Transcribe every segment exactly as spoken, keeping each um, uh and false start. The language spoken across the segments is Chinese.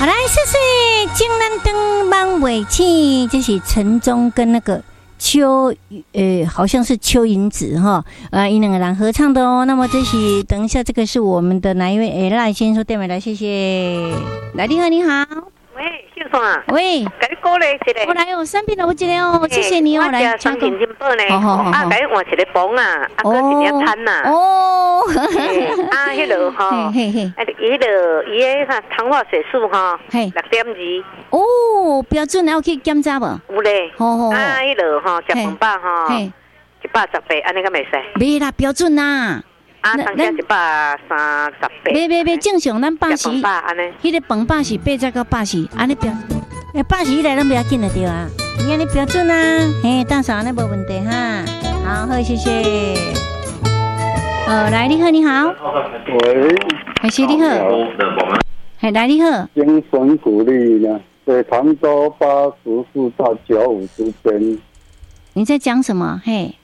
好来，谢谢金兰灯芒尾气，这是陈忠跟那个邱，呃，好像是邱银子哈，呃，一两个人合唱的哦。那么这是等一下，这个是我们的哪一位？哎，赖先生电话来，谢谢。来，你好，你好。 喂，秀爽啊！ 喂， 给你鼓励一下。 我来哦，三瓶了，我一个哦，谢谢你哦，来， 三瓶金宝呢。 好好好。 啊，给你换一个房啊，啊，搁一个餐呐。 哦。 啊，迄个哈，嘿嘿，啊，伊个伊个啥糖化血素哈，六点二。 哦，标准，有去检查无？ 有咧。 好好。 啊，迄个哈，食饭饱哈，一百十八，安尼敢袂使？ 袂啦，标准啦。 啊，上下一百三十八。 别别别，正常咱八十，迄个饭饱是八十到八十，安尼标，诶，八十以内咱不要紧的对啊，你安尼标准啊，嘿，大嫂安尼无问题哈。好，好，谢谢。呃，来，你好，你好。 喂。 还是你好。嘿，来，你好。 精神鼓励呢，在常州八十四到九五之间。 你在讲什么？嘿。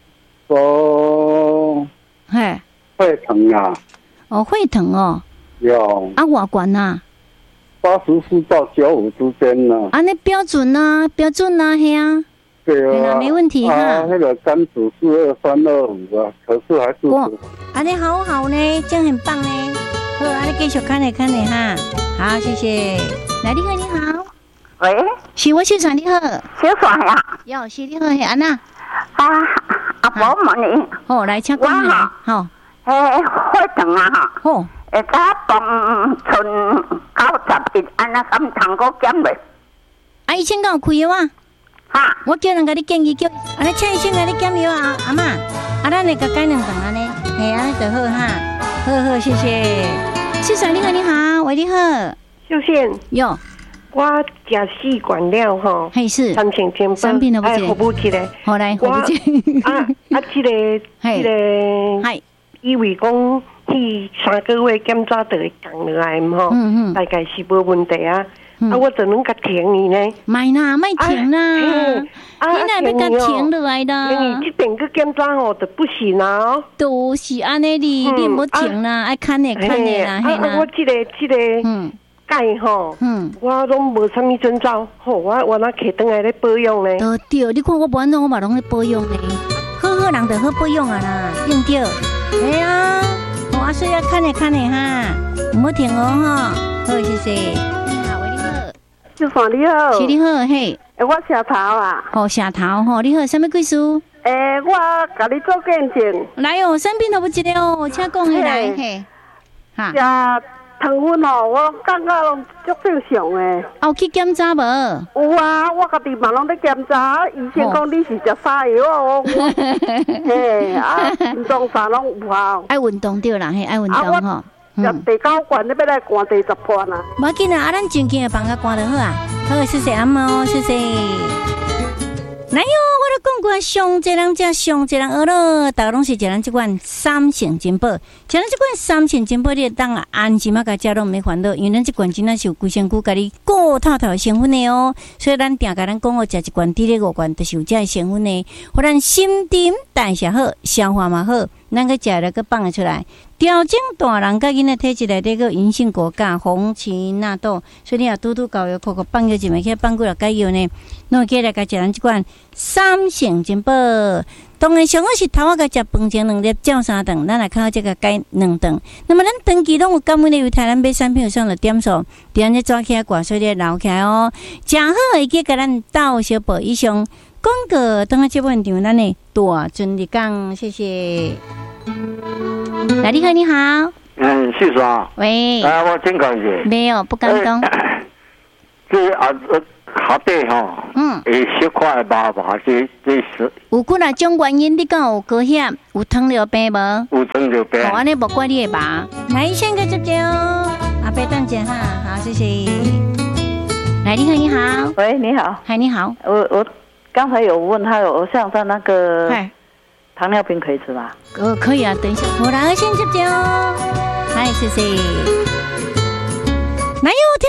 说。 嘿。 会疼啊！ 哦，会疼哦。 有。 啊，瓦管呐。 八十四到九五之间呢。 啊，那标准呐，标准呐，嘿啊。 对啊。 没问题哈。 啊，那个肝指是二三二五啊，可是还是。哇， 啊，你好好呢，这样很棒呢。好，啊，你继续看呢看呢哈。好，谢谢。来，你好，你好。 喂。 是我秀爽，你好。 秀爽呀。 有，是你好，嘿，安娜。 啊，阿伯问你。 好，来，请讲来。好。 诶，会疼啊哈！ 好， 下早饭剩九十日，安那敢通过减袂？ 啊，医生敢有开药啊？ 哈， 我叫人甲你建议叫，啊，你请医生来你减药啊，阿嬷，啊，咱来甲改两顿安尼，嘿，安尼就好哈。好好，谢谢。秀爽你好，你好，喂，你好。 秀贤。 有。 我食四罐了吼。 嘿是。 三千千三瓶都不接。 服务一个。 好来，服务一个。啊啊，这个这个。 嗨。 以为讲去三个月检查就会降落来嘛吼，嗯嗯，大概是无问题啊。嗯、啊，我就能甲停伊呢。 卖啦，卖停啦。啊，你哪要甲停落来啦？ 因为这边个检查吼就不行啊。 都是安尼哩，你唔好停啦，爱看的看的啦， 嘿啦。啊，我这个这个，嗯，钙吼，嗯，我拢无啥物征兆，吼，我我那摕倒来咧保养咧。 都对，你看我无安怎，我嘛拢咧保养咧。好好人就好保养啊啦，用着。哎呀，我阿叔要看你看你哈，唔好停哦哈。好，谢谢。你好，喂，你好。 秀爽你好。 是你好，嘿。 诶，我社头啊。 哦，社头吼，你好，什么贵事？ 诶，我甲你做见证。 来哦，三瓶都不一个哦，请讲起来嘿。 哈。糖分哦，我感觉拢足正常诶。 有去检查无？ 有啊，我家己嘛拢咧检查，医生讲你是食啥药哦。嘿，啊，运动啥拢有效。 爱运动对啦，嘿，爱运动吼。 食第九罐，你要来灌第十罐啊？ 无要紧啊，啊，咱静静的帮他灌就好啊。好，谢谢阿嬷，谢谢。来哟，我都讲过，上济人食上济人学咯，大家拢是食咱这款三成金宝，食咱这款三成金宝，你当啊安心啊，甲食拢袂烦恼，因为咱这款真正是有规身躯甲你顾透透的成分的哦，所以咱定甲咱讲哦，食一罐滴咧五罐，就是有这个成分的，互咱心沉代谢好，消化嘛好，咱个食了个放得出来。调整大人甲囡仔体质内底个银杏果苷、红荠纳豆，所以你若拄拄搞药，可可放药一枚，去放几落解药呢？那起来甲食咱即款三成金宝。当然上好是头仔甲食饭前两粒，照三顿，咱来靠这个解两顿。那么咱长期拢有感冒的，由台咱买产品上的点数，伫安尼抓起来挂，所以你留起来哦。食好会记甲咱斗小宝以上广告，等下节目现场咱的大尊日讲，谢谢。来，你好，你好。 嗯，是啥？ 喂。 啊，我真感谢。 没有，不敢讲。 这啊呃，下底吼，嗯，会小块麻麻，这这是。 有几啊种原因，你讲有高血，有糖尿病无？ 有糖尿病。 哦，安尼无怪你的麻。来，先个接接哦，阿伯等姐哈，好，谢谢。来，你好，你好。 喂，你好。 嗨，你好。 我我刚才有问他有像在那个。嗨。糖尿病可以吃吗？ 呃，可以啊，等一下，我来先接接哦。嗨，谢谢。来哟，听到不想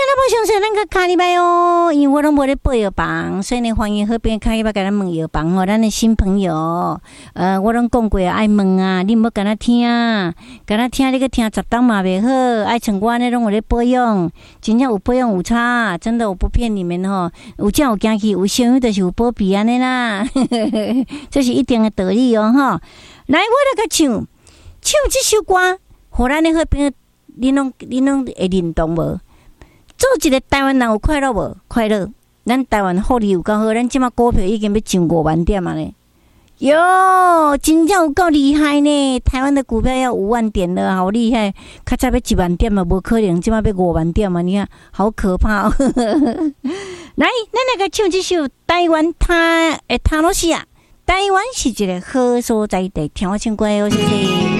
说咱个卡礼拜哦，因为我拢无咧报药房，所以呢，欢迎好朋友卡礼拜甲咱问药房哦。咱的新朋友，呃，我拢讲过爱问啊，你莫敢若听，敢若听你个听十档嘛袂好，爱像我呢拢有咧保养，真正有保养有差，真的我不骗你们吼。有正有惊去，有小友就是有保庇安尼啦，这是一定的道理哦吼。来，我来甲唱唱这首歌，互咱的好朋友，你拢你拢会认同无？做一个台湾人有快乐无？快乐，咱台湾福利有够好，咱即马股票已经要上五万点啊咧！哟，真正有够厉害呢！台湾的股票要五万点了，好厉害！较早要一万点嘛，无可能，即马要五万点嘛，你看好可怕哦！来，咱来个唱这首台湾他诶塔罗西亚，台湾是一个好所在地，听我唱歌哦，谢谢。